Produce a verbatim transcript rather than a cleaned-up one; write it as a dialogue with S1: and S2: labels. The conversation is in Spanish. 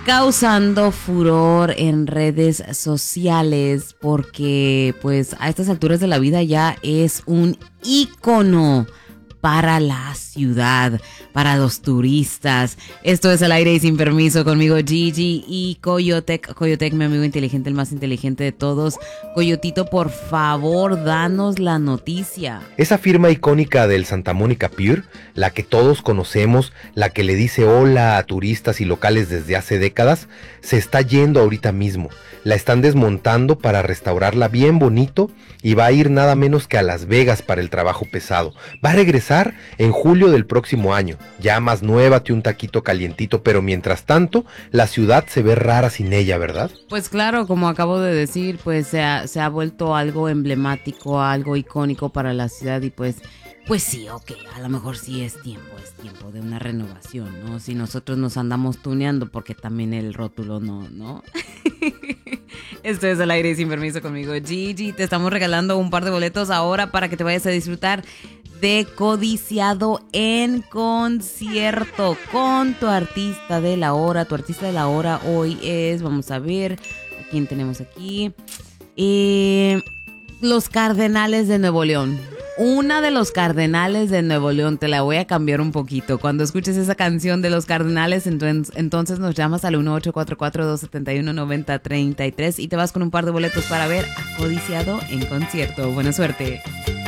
S1: causando furor en redes sociales porque pues a estas alturas de la vida ya es un ícono para la ciudad, para los turistas. Esto es Al Aire y Sin Permiso conmigo Gigi y Coyotec. Coyotec, mi amigo inteligente, el más inteligente de todos. Coyotito, por favor, danos la noticia.
S2: Esa firma icónica del Santa Mónica Pier, la que todos conocemos, la que le dice hola a turistas y locales desde hace décadas, se está yendo ahorita mismo. La están desmontando para restaurarla bien bonito y va a ir nada menos que a Las Vegas para el trabajo pesado. Va a regresar en julio del próximo año, ya más nuévate un taquito calientito, pero mientras tanto la ciudad se ve rara sin ella, ¿verdad?
S1: Pues claro, como acabo de decir, pues se ha, se ha vuelto algo emblemático, algo icónico para la ciudad y pues... Pues sí, ok, a lo mejor sí es tiempo, es tiempo de una renovación, ¿no? Si nosotros nos andamos tuneando porque también el rótulo no, ¿no? Esto es Al Aire y Sin Permiso conmigo, Gigi. Te estamos regalando un par de boletos ahora para que te vayas a disfrutar de Codiciado en concierto con tu artista de la hora. Tu artista de la hora hoy es, vamos a ver, ¿a quién tenemos aquí? Eh, los Cardenales de Nuevo León. Una de los Cardenales de Nuevo León, te la voy a cambiar un poquito. Cuando escuches esa canción de los Cardenales, entonces, entonces nos llamas al uno ocho cuatro cuatro, dos siete uno, nueve cero tres tres y te vas con un par de boletos para ver a Codiciado en concierto. Buena suerte.